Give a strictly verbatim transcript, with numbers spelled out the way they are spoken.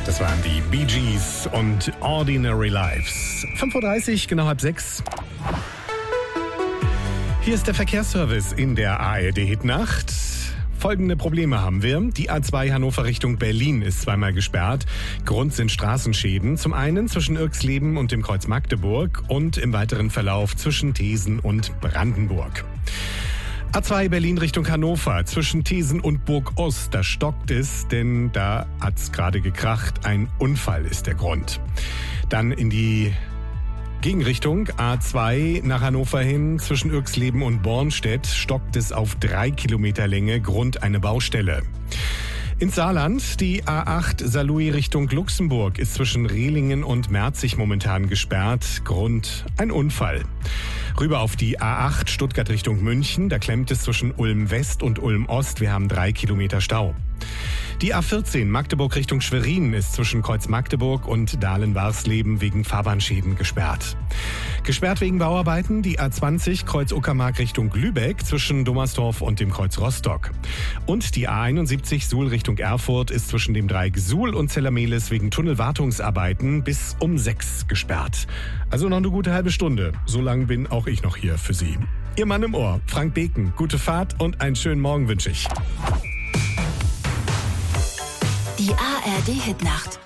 Das waren die Bee Gees und Ordinary Lives. fünf Uhr dreißig, genau halb sechs. Hier ist der Verkehrsservice in der A R D-Hitnacht. Folgende Probleme haben wir. Die A zwei Hannover Richtung Berlin ist zweimal gesperrt. Grund sind Straßenschäden. Zum einen zwischen Irxleben und dem Kreuz Magdeburg und im weiteren Verlauf zwischen Thesen und Brandenburg. A zwei Berlin Richtung Hannover, zwischen Thesen und Burg Ost, da stockt es, denn da hat's gerade gekracht. Ein Unfall ist der Grund. Dann in die Gegenrichtung A zwei nach Hannover hin, zwischen Irxleben und Bornstedt stockt es auf drei Kilometer Länge, Grund eine Baustelle. Ins Saarland, die A acht Saarlouis Richtung Luxemburg ist zwischen Rehlingen und Merzig momentan gesperrt, Grund ein Unfall. Rüber auf die A acht Stuttgart Richtung München, da klemmt es zwischen Ulm West und Ulm Ost, wir haben drei Kilometer Stau. Die A vierzehn Magdeburg Richtung Schwerin ist zwischen Kreuz Magdeburg und Dahlen-Warsleben wegen Fahrbahnschäden gesperrt. Gesperrt wegen Bauarbeiten die A zwanzig Kreuz Uckermark Richtung Lübeck zwischen Dommersdorf und dem Kreuz Rostock. Und die A einundsiebzig Suhl Richtung Erfurt ist zwischen dem Dreieck Suhl und Zellermehlis wegen Tunnelwartungsarbeiten bis um sechs gesperrt. Also noch eine gute halbe Stunde. So lang bin auch ich noch hier für Sie. Ihr Mann im Ohr, Frank Beken. Gute Fahrt und einen schönen Morgen wünsche ich. Die A R D-Hitnacht.